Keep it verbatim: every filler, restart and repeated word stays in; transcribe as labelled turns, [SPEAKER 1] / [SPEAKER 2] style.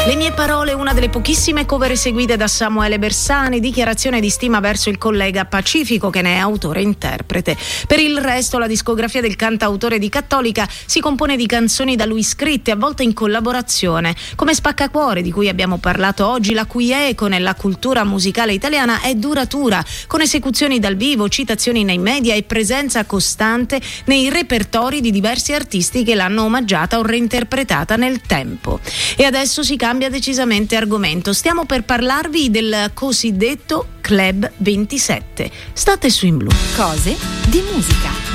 [SPEAKER 1] Le mie parole, una delle pochissime cover eseguite da Samuele Bersani, dichiarazione di stima verso il collega Pacifico che ne è autore e interprete. Per il resto la discografia del cantautore di Cattolica si compone di canzoni da lui scritte, a volte in collaborazione, come Spaccacuore di cui abbiamo parlato oggi, la cui eco nella cultura musicale italiana è duratura, con esecuzioni dal vivo, citazioni nei media e presenza costante nei repertori di diversi artisti che l'hanno omaggiata o reinterpretata nel tempo. E adesso si cambia decisamente argomento. Stiamo per parlarvi del cosiddetto Club ventisette. State su In Blu.
[SPEAKER 2] Cose di musica.